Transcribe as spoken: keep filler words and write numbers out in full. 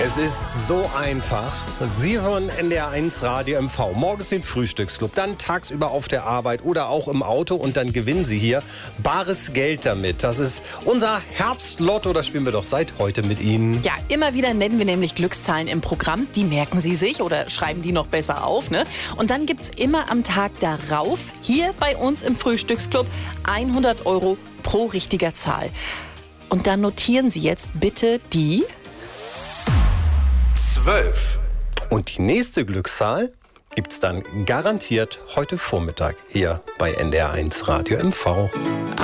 Es ist so einfach. Sie hören N D R eins Radio M V. Morgens den Frühstücksclub, dann tagsüber auf der Arbeit oder auch im Auto und dann gewinnen Sie hier bares Geld damit. Das ist unser Herbstlotto, das spielen wir doch seit heute mit Ihnen. Ja, immer wieder nennen wir nämlich Glückszahlen im Programm. Die merken Sie sich oder schreiben die noch besser auf, ne? Und dann gibt's immer am Tag darauf hier bei uns im Frühstücksclub hundert Euro pro richtiger Zahl. Und dann notieren Sie jetzt bitte die zwölf. Und die nächste Glückszahl gibt's dann garantiert heute Vormittag hier bei N D R eins Radio M V.